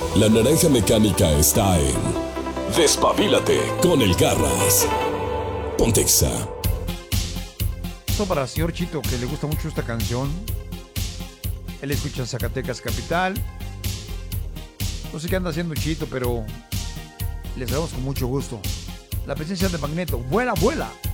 La naranja mecánica está en Despabilate con el Garras. Pontexa. Esto para el señor Chito, que le gusta mucho esta canción. Él escucha en Zacatecas Capital. No sé qué anda haciendo Chito, pero les damos con mucho gusto. La presencia de Magneto. ¡Vuela, vuela!